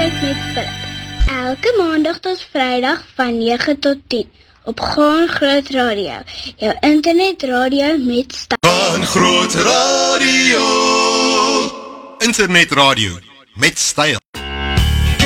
Tyd met Philip. Elke maandag tot vrydag van 9 tot 10 op Gaan Groot Radio, jou internetradio met styl. Gaan Groot Radio, internetradio met styl.